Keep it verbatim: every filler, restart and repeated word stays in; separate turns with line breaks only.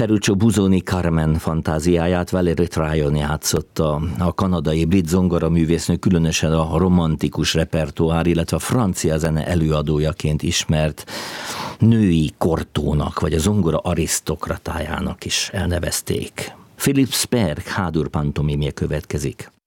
Ferruccio Busoni Carmen fantáziáját Valerie Tryon játszotta. A kanadai brit zongoraművésznő különösen a romantikus repertoár, illetve a francia zene előadójaként ismert női kortónak, vagy a zongora arisztokratájának is elnevezték. Philip Sperk Hádur pantomimje következik.